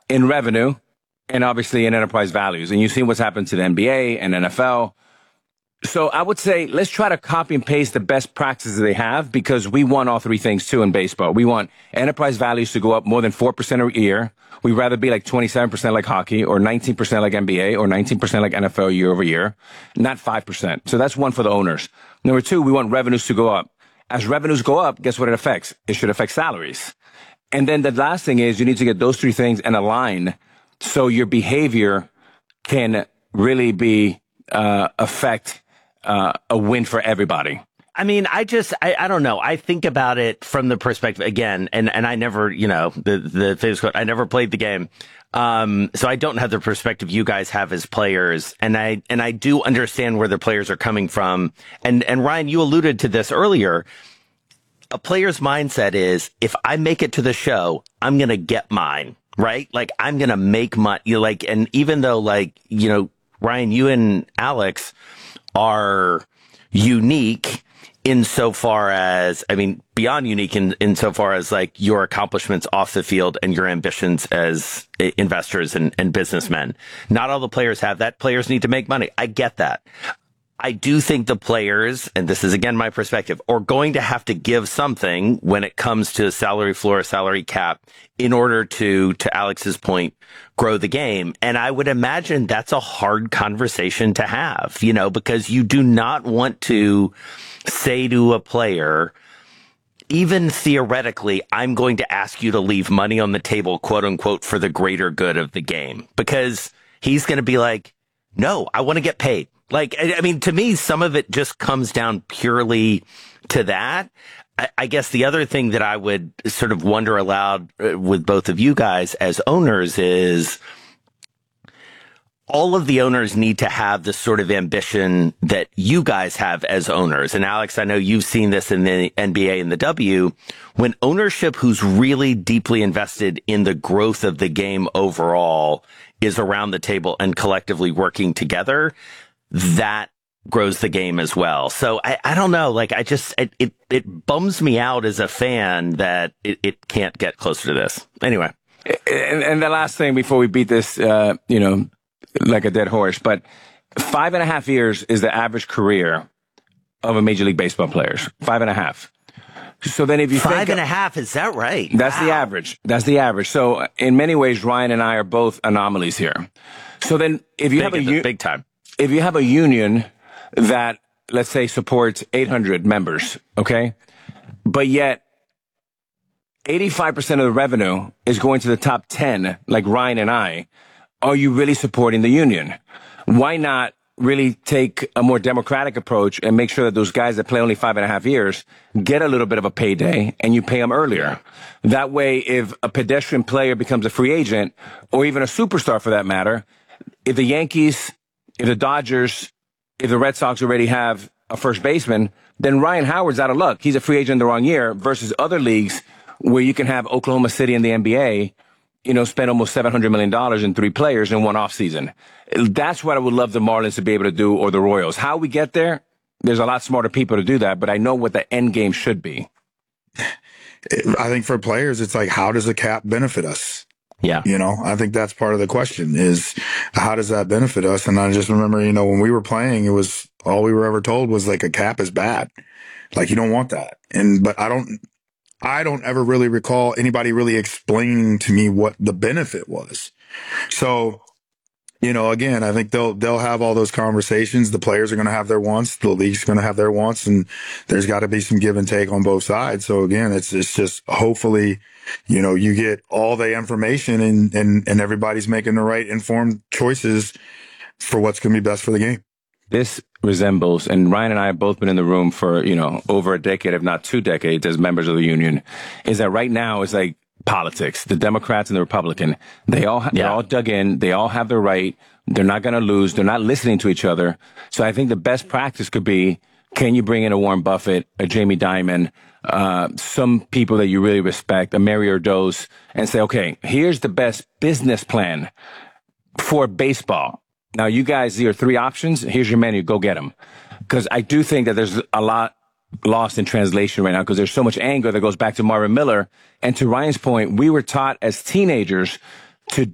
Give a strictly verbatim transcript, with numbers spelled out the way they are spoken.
in revenue and obviously in enterprise values. And you've seen what's happened to the N B A and N F L. So I would say let's try to copy and paste the best practices they have, because we want all three things too in baseball. We want enterprise values to go up more than four percent a year. We'd rather be like twenty-seven percent like hockey, or nineteen percent like N B A, or nineteen percent like N F L year over year, not five percent. So that's one for the owners. Number two, we want revenues to go up. As revenues go up, guess what it affects? It should affect salaries. And then the last thing is you need to get those three things and align so your behavior can really be, uh, affect, uh, a win for everybody. I mean, I just, I, I don't know. I think about it from the perspective, again, and, and I never, you know, the, the famous quote, I never played the game. Um, so I don't have the perspective you guys have as players. And I, and I do understand where the players are coming from. And, and Ryan, you alluded to this earlier. A player's mindset is, if I make it to the show, I'm going to get mine, right? Like, I'm going to make money. You like, and even though, like, you know, Ryan, you and Alex are unique insofar as, I mean, beyond unique in, insofar as like your accomplishments off the field and your ambitions as investors and, and businessmen. Not all the players have that. Players need to make money. I get that. I do think the players, and this is again my perspective, are going to have to give something when it comes to salary floor, salary cap, in order to, to Alex's point, grow the game. And I would imagine that's a hard conversation to have, you know, because you do not want to say to a player, even theoretically, I'm going to ask you to leave money on the table, quote unquote, for the greater good of the game, because he's going to be like, no, I want to get paid. Like, I mean, to me, some of it just comes down purely to that. I, I guess the other thing that I would sort of wonder aloud with both of you guys as owners is all of the owners need to have the sort of ambition that you guys have as owners. And Alex, I know you've seen this in the N B A and the W. When ownership who's really deeply invested in the growth of the game overall is around the table and collectively working together, that grows the game as well. So I, I don't know. Like, I just, it, it, it bums me out as a fan that it, it can't get closer to this. Anyway. And, and the last thing before we beat this, uh, you know, like a dead horse, but five and a half years is the average career of a Major League Baseball players. Five and a half. So then if you five think and a half, is that right? That's wow. the average. That's the average. So in many ways, Ryan and I are both anomalies here. So then if you big have a u- big time, if you have a union that, let's say, supports eight hundred members, okay, but yet eighty-five percent of the revenue is going to the top ten, like Ryan and I, are you really supporting the union? Why not really take a more democratic approach and make sure that those guys that play only five and a half years get a little bit of a payday and you pay them earlier? That way, if a pedestrian player becomes a free agent, or even a superstar for that matter, if the Yankees, if the Dodgers, if the Red Sox already have a first baseman, then Ryan Howard's out of luck. He's a free agent the wrong year, versus other leagues where you can have Oklahoma City in the N B A, you know, spend almost seven hundred million dollars in three players in one offseason. That's what I would love the Marlins to be able to do, or the Royals. How we get there, there's a lot smarter people to do that, but I know what the end game should be. I think for players, it's like, how does the cap benefit us? Yeah. You know, I think that's part of the question is, how does that benefit us? And I just remember, you know, when we were playing, it was all we were ever told was like, a cap is bad. Like, you don't want that. And, but I don't, I don't ever really recall anybody really explaining to me what the benefit was. So, you know, again, I think they'll, they'll have all those conversations. The players are going to have their wants. The league's going to have their wants, and there's got to be some give and take on both sides. So again, it's, it's just hopefully, you know, you get all the information and, and, and everybody's making the right informed choices for what's going to be best for the game. This resembles, and Ryan and I have both been in the room for, you know, over a decade, if not two decades as members of the union, is that right now it's like politics. The Democrats and the Republican, they all, they're yeah. all dug in. They all have the right. They're not going to lose. They're not listening to each other. So I think the best practice could be, can you bring in a Warren Buffett, a Jamie Dimon, uh, some people that you really respect, a Mario Doz, and say, okay, here's the best business plan for baseball. Now, you guys, there are three options. Here's your menu. Go get them. Because I do think that there's a lot lost in translation right now, because there's so much anger that goes back to Marvin Miller. And to Ryan's point, we were taught as teenagers